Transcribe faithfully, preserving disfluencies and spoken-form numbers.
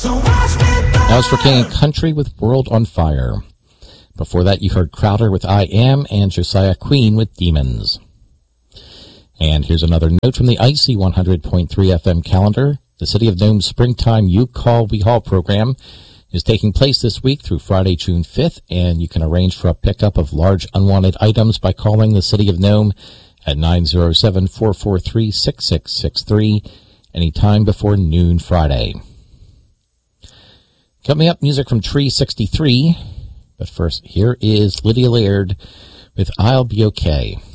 That was for King and Country with World on Fire. Before that, you heard Crowder with I Am and Josiah Queen with Demons. And here's another note from the Icy one hundred point three F M calendar. The City of Nome's Springtime You Call, We Haul program is taking place this week through Friday, June fifth, and you can arrange for a pickup of large unwanted items by calling the City of Nome at nine oh seven, four four three, six six six three anytime before noon Friday. Coming up, music from Tree sixty-three. But first, here is Lydia Laird with I'll Be Okay.